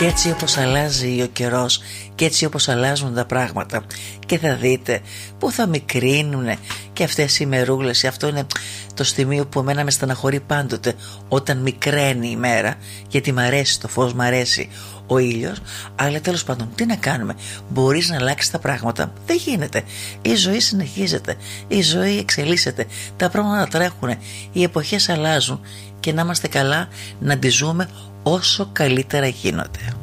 Και έτσι όπως αλλάζει ο καιρός και έτσι όπως αλλάζουν τα πράγματα, και θα δείτε που θα μικρύνουν και αυτές οι μερούλες. Αυτό είναι το στιγμίο που εμένα με στεναχωρεί πάντοτε, όταν μικραίνει η μέρα, γιατί μ' αρέσει το φως, μ' αρέσει ο ήλιος. Αλλά τέλος πάντων, τι να κάνουμε, μπορείς να αλλάξεις τα πράγματα? Δεν γίνεται. Η ζωή συνεχίζεται, η ζωή εξελίσσεται, τα πράγματα τρέχουν, οι εποχές αλλάζουν, και να είμαστε καλά να τη ζούμε όσο καλύτερα γίνονται.